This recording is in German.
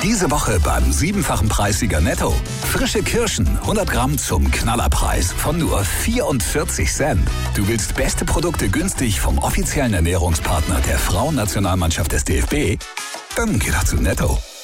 Diese Woche beim 7-fachen Preissieger Netto. Frische Kirschen, 100 Gramm zum Knallerpreis von nur 44 Cent. Du willst beste Produkte günstig vom offiziellen Ernährungspartner der Frauennationalmannschaft des DFB? Dann geh doch zu Netto.